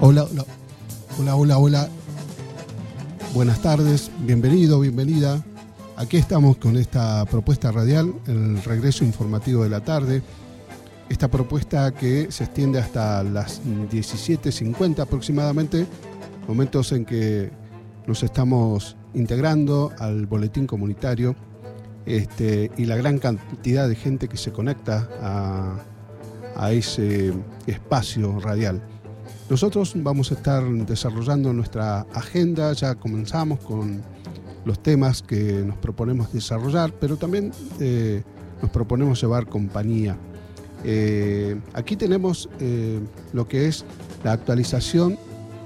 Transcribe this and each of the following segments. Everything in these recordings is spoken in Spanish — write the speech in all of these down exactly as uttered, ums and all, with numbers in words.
Hola, hola, hola, hola, hola. Buenas tardes, bienvenido, bienvenida. Aquí estamos con esta propuesta radial, el regreso informativo de la tarde. Esta propuesta que se extiende hasta las diecisiete cincuenta aproximadamente, momentos en que nos estamos integrando al boletín comunitario este, y la gran cantidad de gente que se conecta a, a ese espacio radial. Nosotros vamos a estar desarrollando nuestra agenda, ya comenzamos con los temas que nos proponemos desarrollar, pero también eh, nos proponemos llevar compañía. Eh, aquí tenemos eh, lo que es la actualización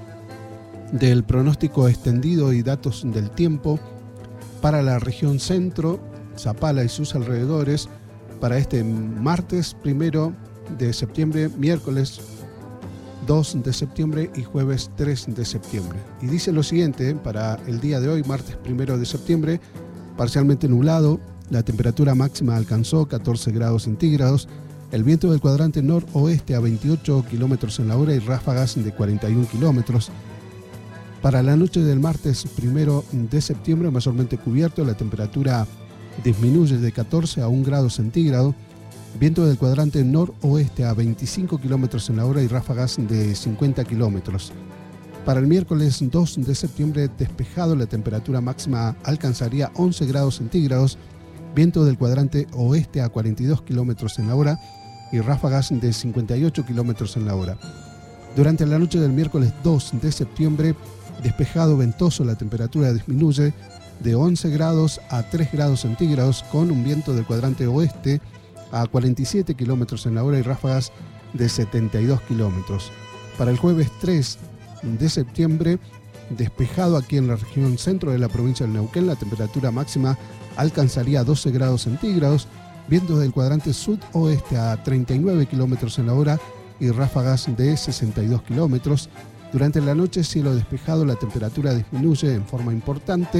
del pronóstico extendido y datos del tiempo para la región centro, Zapala y sus alrededores, para este martes primero de septiembre, miércoles dos de septiembre y jueves tres de septiembre. Y dice lo siguiente: para el día de hoy, martes primero de septiembre, parcialmente nublado, la temperatura máxima alcanzó catorce grados centígrados, el viento del cuadrante noroeste a veintiocho kilómetros en la hora y ráfagas de cuarenta y un kilómetros. Para la noche del martes primero de septiembre, mayormente cubierto, la temperatura disminuye de catorce a un grado centígrado, viento del cuadrante noroeste a veinticinco kilómetros en la hora y ráfagas de cincuenta kilómetros. Para el miércoles dos de septiembre, despejado, la temperatura máxima alcanzaría once grados centígrados, viento del cuadrante oeste a cuarenta y dos kilómetros en la hora y ráfagas de cincuenta y ocho kilómetros en la hora. Durante la noche del miércoles dos de septiembre, despejado, ventoso, la temperatura disminuye de once grados a tres grados centígrados con un viento del cuadrante oeste a cuarenta y siete kilómetros en la hora y ráfagas de setenta y dos kilómetros. Para el jueves tres de septiembre, despejado aquí en la región centro de la provincia de Neuquén, la temperatura máxima alcanzaría doce grados centígrados, vientos del cuadrante sudoeste a treinta y nueve kilómetros en la hora y ráfagas de sesenta y dos kilómetros. Durante la noche, cielo despejado, la temperatura disminuye en forma importante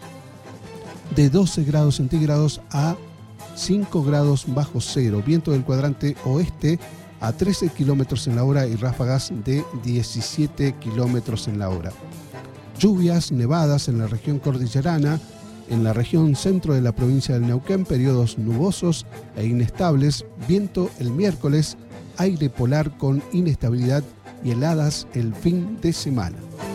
de doce grados centígrados a cinco grados bajo cero, viento del cuadrante oeste a trece kilómetros en la hora y ráfagas de diecisiete kilómetros en la hora. Lluvias, nevadas en la región cordillerana, en la región centro de la provincia del Neuquén, periodos nubosos e inestables, viento el miércoles, aire polar con inestabilidad y heladas el fin de semana.